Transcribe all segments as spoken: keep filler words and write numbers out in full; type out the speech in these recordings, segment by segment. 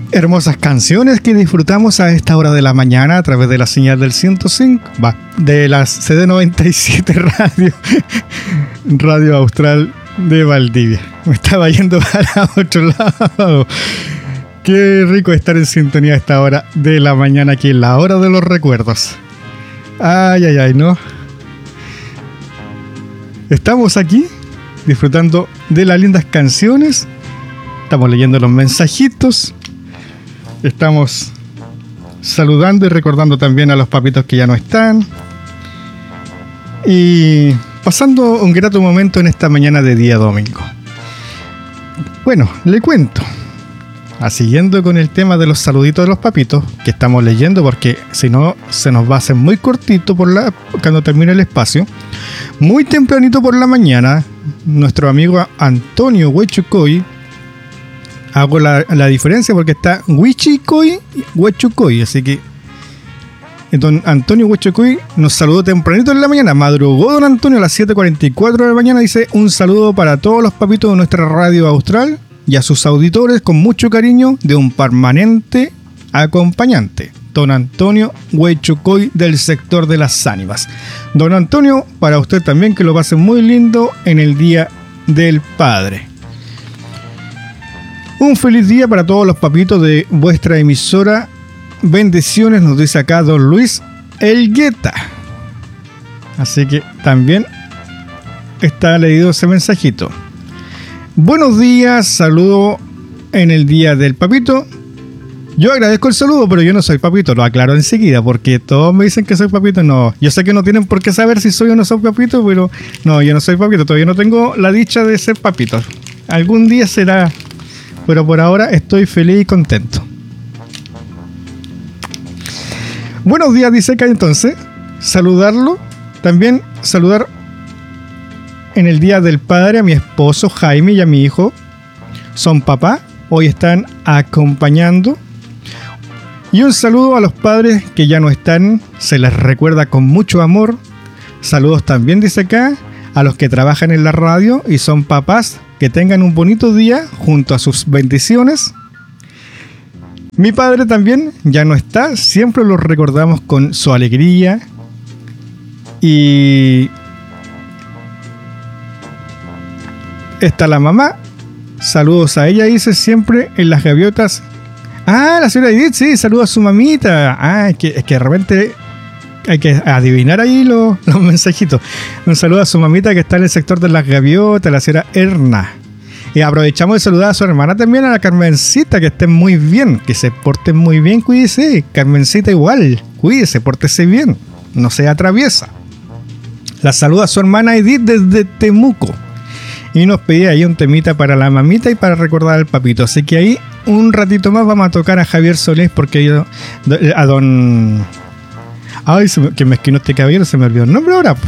Hermosas canciones que disfrutamos a esta hora de la mañana a través de la señal del ciento cinco, va, de la C D noventa y siete Radio, Radio Austral de Valdivia. Me estaba yendo para otro lado. Qué rico estar en sintonía a esta hora de la mañana aquí en la hora de los recuerdos. Ay, ay, ay, ¿no? Estamos aquí disfrutando de las lindas canciones. Estamos leyendo los mensajitos. Estamos saludando y recordando también a los papitos que ya no están. Y pasando un grato momento en esta mañana de día domingo. Bueno, le cuento. A siguiendo con el tema de los saluditos de los papitos que estamos leyendo, porque si no se nos va a hacer muy cortito por la, cuando termine el espacio. Muy tempranito por la mañana, nuestro amigo Antonio Huechucoy, hago la, la diferencia porque está Huichicoy y Huechucoy, así que don Antonio Huechucoy nos saludó tempranito en la mañana, madrugó don Antonio a las siete cuarenta y cuatro de la mañana, dice un saludo para todos los papitos de nuestra radio austral y a sus auditores con mucho cariño de un permanente acompañante, don Antonio Huechucoy del sector de las ánimas. Don Antonio, para usted también que lo pase muy lindo en el Día del Padre. Un feliz día para todos los papitos de vuestra emisora. Bendiciones, nos dice acá don Luis Elgueta. Así que también está leído ese mensajito. Buenos días, saludo en el Día del Papito. Yo agradezco el saludo, pero yo no soy papito, lo aclaro enseguida, porque todos me dicen que soy papito. No, yo sé que no tienen por qué saber si soy o no soy papito, pero no, yo no soy papito, todavía no tengo la dicha de ser papito. Algún día será... Pero por ahora estoy feliz y contento. Buenos días, dice acá entonces. Saludarlo. También saludar en el Día del Padre a mi esposo Jaime y a mi hijo. Son papá. Hoy están acompañando. Y un saludo a los padres que ya no están. Se les recuerda con mucho amor. Saludos también, dice acá, a los que trabajan en la radio y son papás. Que tengan un bonito día junto a sus bendiciones. Mi padre también ya no está. Siempre lo recordamos con su alegría. Y está la mamá. Saludos a ella, dice siempre en las gaviotas. Ah, la señora Edith, sí, saludos a su mamita. Ah, es que, es que de repente hay que adivinar ahí los, los mensajitos. Un saludo a su mamita que está en el sector de las gaviotas, la señora Erna. Y aprovechamos de saludar a su hermana también, a la Carmencita, que estén muy bien, que se porten muy bien, cuídese. Carmencita igual, cuídese, pórtese bien, no sea traviesa. La saluda a su hermana Edith desde Temuco. Y nos pedía ahí un temita para la mamita y para recordar al papito. Así que ahí un ratito más vamos a tocar a Javier Solís, porque yo, a don... Ay, se me, que mezquino este caballero, se me olvidó el nombre ahora.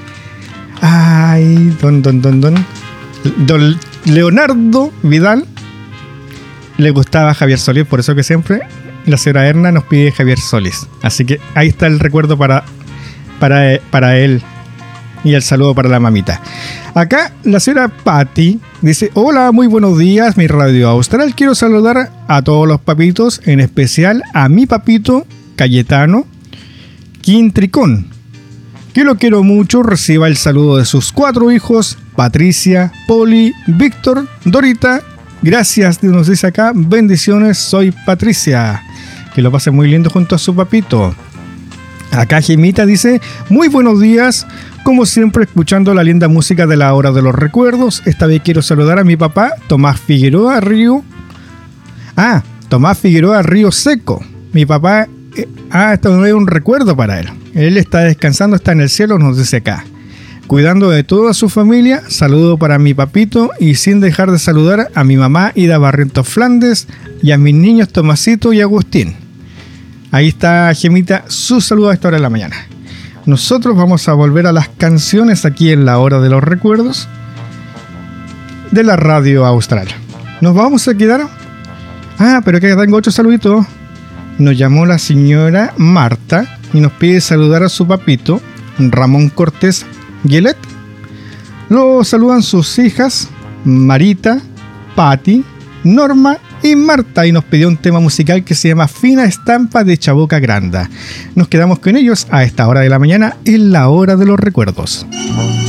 Ay, don, don, don, don. Don Leonardo Vidal. Le gustaba Javier Solís, por eso que siempre la señora Erna nos pide Javier Solís. Así que ahí está el recuerdo para, para, para él. Y el saludo para la mamita. Acá la señora Patti dice: hola, muy buenos días, mi radio austral. Quiero saludar a todos los papitos, en especial a mi papito Cayetano Quintricón, que lo quiero mucho. Reciba el saludo de sus cuatro hijos, Patricia, Poli, Víctor, Dorita. Gracias, nos dice acá. Bendiciones, soy Patricia. Que lo pase muy lindo junto a su papito. Acá Gemita dice: muy buenos días, como siempre escuchando la linda música de la hora de los recuerdos. Esta vez quiero saludar a mi papá Tomás Figueroa Río. Ah, Tomás Figueroa Río Seco. Mi papá, eh, ah, esto es un recuerdo para él. Él está descansando, está en el cielo, nos dice acá. Cuidando de toda su familia, saludo para mi papito y sin dejar de saludar a mi mamá Ida Barrientos Flandes y a mis niños Tomasito y Agustín. Ahí está Gemita, su saludo a esta hora de la mañana. Nosotros vamos a volver a las canciones aquí en la hora de los recuerdos de la radio austral. Nos vamos a quedar... Ah, pero que tengo otro saludito. Nos llamó la señora Marta y nos pide saludar a su papito Ramón Cortés Guielet. Lo saludan sus hijas Marita, Patti, Norma Y Marta y nos pidió un tema musical que se llama Fina Estampa de Chaboca Granda. Nos quedamos con ellos a esta hora de la mañana en la hora de los recuerdos.